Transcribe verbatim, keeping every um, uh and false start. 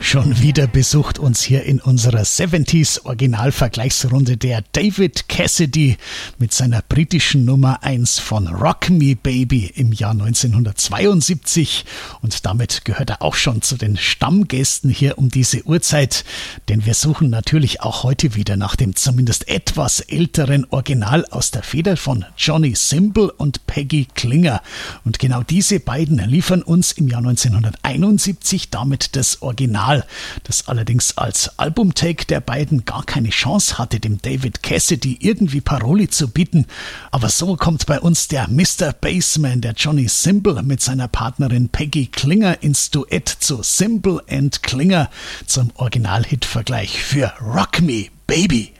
Schon wieder besucht uns hier in unserer siebziger Originalvergleichsrunde der David Cassidy mit seiner britischen Nummer eins von Rock Me Baby im Jahr neunzehnhundertzweiundsiebzig, und damit gehört er auch schon zu den Stammgästen hier um diese Uhrzeit, denn wir suchen natürlich auch heute wieder nach dem zumindest etwas älteren Original aus der Feder von Johnny Simble und Peggy Klinger, und genau diese beiden liefern uns im Jahr neunzehnhunderteinundsiebzig damit das Original, das allerdings als Albumtake der beiden gar keine Chance hatte, dem David Cassidy irgendwie Paroli zu bieten. Aber so kommt bei uns der Mister Bassman, der Johnny Simble, mit seiner Partnerin Peggy Klinger ins Duett zu Simble and Klinger zum Originalhitvergleich für Rock Me Baby.